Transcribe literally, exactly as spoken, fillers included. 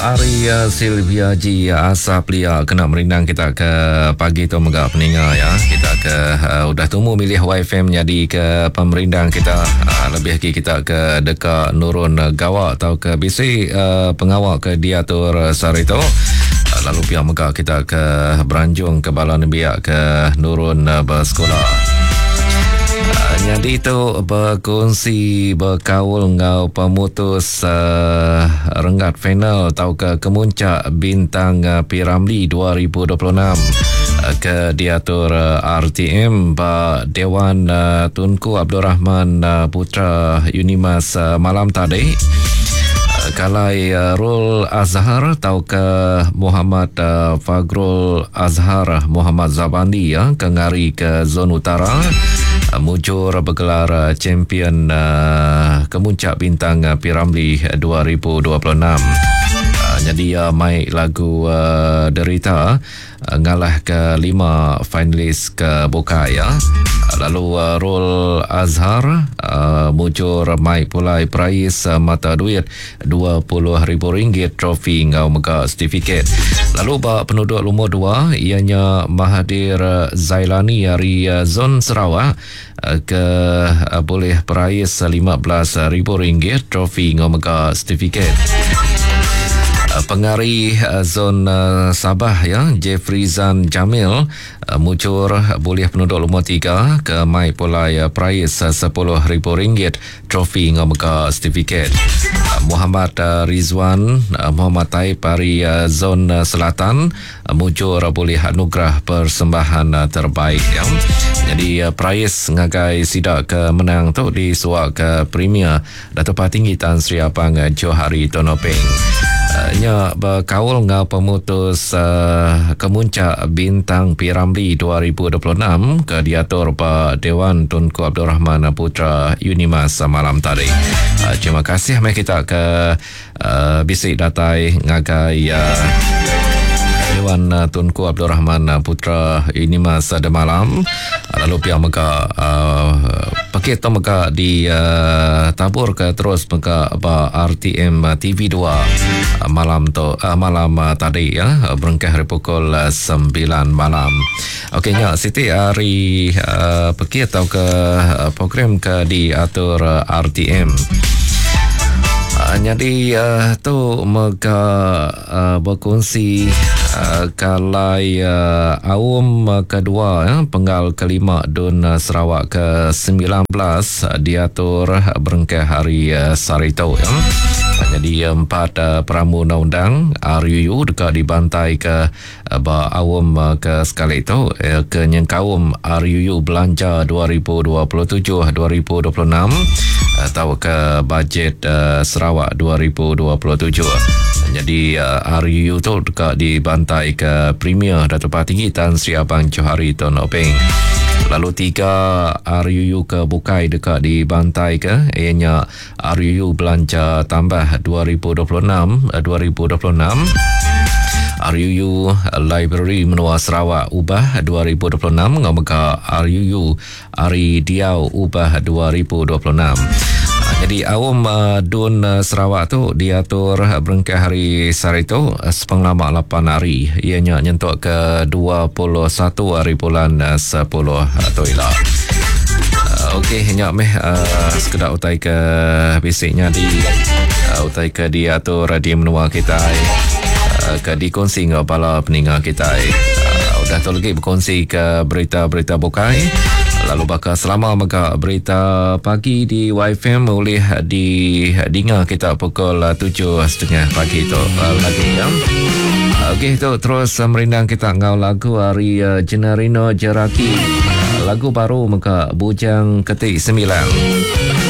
Ari uh, Silvia Ji Asap Lia kena merindang kita ke pagi tu megak peninga ya. Kita ke uh, udah temu milih Y F M jadi ke pemerindang kita uh, lebih lagi kita ke dekat Nurun uh, Gawak atau ke B C uh, pengawal ke diatur uh, Sarito. Uh, lalu pihak megak kita ke Beranjung ke Balon Biak ke Nurun uh, bersekolah. Jadi itu berkongsi berkawal ngau pemutus uh, renggat final atau ke kemuncak bintang uh, P Ramlee dua ribu dua puluh enam uh, ke diatur uh, R T M Pak Dewan uh, Tunku Abdul Rahman uh, Putra Unimas uh, malam tadi. Kalai uh, Rul Azhar atau ke Muhammad uh, Fagrul Azhar Muhammad Zabandi ya, ke ngari ke Zon Utara uh, mujur bergelar uh, champion uh, kemuncak bintang uh, P Ramlee dua ribu dua puluh enam. Uh, jadi uh, mai lagu uh, Derita uh, ngalah ke lima finalis ke Bukai ya. Lalu uh, Rul Azhar uh, mujur mai pulai prize uh, mata duit dua puluh ribu ringgit trofi ngau mega sertifikat. Lalu bak penduduk nombor dua ianya Mahathir Zailani dari uh, Zon Sarawak uh, ke uh, boleh prize lima belas ribu ringgit trofi ngau mega sertifikat. Pengari uh, Zon uh, Sabah ya, Jeffrey Zan Jamil uh, mucur boleh penduduk nombor tiga ke mai pulai uh, prize uh, sepuluh ribu ringgit trofi ngau mega sertifikat. uh, Muhammad uh, Rizwan uh, Muhammad Taib dari uh, Zon uh, Selatan uh, mucur uh, boleh anugerah persembahan uh, terbaik ya. Jadi uh, prize ngagai sidak ke menang tu disuak ke Premier Datuk Patinggi Tan Sri Apang uh, Johari Tonopeng. Uh, nya berkawal ngau pemutus uh, kemuncak bintang P Ramlee dua ribu dua puluh enam ke diatur Pak Dewan Tunku Abdul Rahman Putra Unimas malam tadi. Uh, terima kasih mai kita ke uh, bisik datai ngagai uh, Dewan uh, Tunku Abdul Rahman Putra Unimas uh, malam. Uh, lalu pihak mega uh, paket tu mega di uh, tabur ke terus mega R T M T V dua uh, malam tu uh, malam uh, tadi ya, uh, berengkah dari pukul uh, sembilan malam. Okey nya Siti hari uh, paket atau ke uh, program ke diatur uh, R T M. Uh, jadi uh, tu mega uh, berkongsi uh, kalai uh, awam uh, kedua ya, penggal kelima Dun uh, Sarawak ke sembilan belas uh, diatur uh, berengkah hari uh, Sarito ya. Uh, jadi empat uh, peramu undang-undang R U U dekat dibantai ke uh, ba awam uh, ke sekali itu uh, ke nyengkawum R U U belanja dua ribu dua puluh tujuh dua ribu dua puluh enam atau ke bajet uh, Sarawak dua ribu dua puluh tujuh. Jadi uh, R U U tu dekat dibantai ke Premier Datuk Patinggi Tan Sri Apang Johari Tonopeng. Lalu tiga R U U ke Bukai dekat dibantai ke ianya R U U belanja tambah dua ribu dua puluh enam dua ribu dua puluh enam. R U U Library Menua Sarawak ubah dua ribu dua puluh enam ngau mega R U U Ari Diau ubah dua ribu dua puluh enam. Jadi awam uh, Dun uh, Sarawak tu diatur uh, berengkah hari Sarito uh, sepenglamak lapan hari ianya nyentuk ke dua puluh satu hari bulan uh, sepuluh atau ila. Uh, Okey nyak meh uh, sekedar utai ke bisiknya di uh, utai ke diatur di menua kita uh, ke dikongsi ngau pala peninga kita uh, udah tu lagi berkongsi ke berita-berita Bukai. Lalu bakal selama mega berita pagi di Y F M boleh di dengar kita pukul tujuh setengah pagi tu uh, lagi ya. Okey tu terus uh, merindang kita ngau lagu hari uh, Jenarino Jeraki uh, lagu baru mega Bujang Ketik sembilan.